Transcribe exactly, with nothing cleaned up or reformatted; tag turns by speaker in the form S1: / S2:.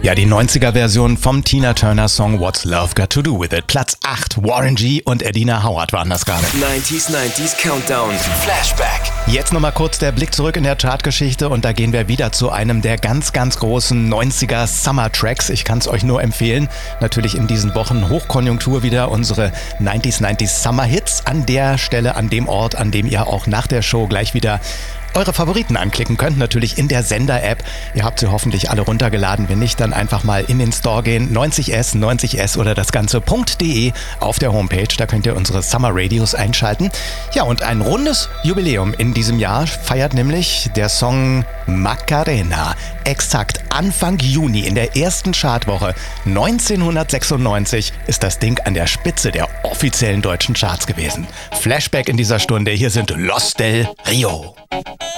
S1: Ja, die neunziger-Version vom Tina Turner-Song What's Love Got to Do With It. Platz acht, Warren G. und Edina Howard waren das gerade.
S2: neunziger, neunziger Countdown, Flashback.
S1: Jetzt nochmal kurz der Blick zurück in der Chartgeschichte und da gehen wir wieder zu einem der ganz, ganz großen neunziger Summer-Tracks. Ich kann es euch nur empfehlen. Natürlich in diesen Wochen Hochkonjunktur wieder unsere neunziger, neunziger Summer-Hits an der Stelle, an dem Ort, an dem ihr auch nach der Show gleich wieder eure Favoriten anklicken könnt, natürlich in der Sender-App. Ihr habt sie hoffentlich alle runtergeladen. Wenn nicht, dann einfach mal in den Store gehen. neunzig S, neunzig S oder das Ganze.de auf der Homepage. Da könnt ihr unsere Summer Radios einschalten. Ja, und ein rundes Jubiläum in diesem Jahr feiert nämlich der Song Macarena. Exakt Anfang Juni in der ersten Chartwoche neunzehnhundertsechsundneunzig ist das Ding an der Spitze der offiziellen deutschen Charts gewesen. Flashback in dieser Stunde. Hier sind Los del Rio.